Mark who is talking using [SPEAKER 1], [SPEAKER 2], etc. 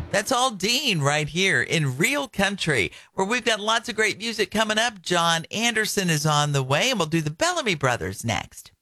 [SPEAKER 1] That's all Dean right here in Real Country, where we've got lots of great music coming up. John Anderson is on the way, and we'll do the Bellamy Brothers next.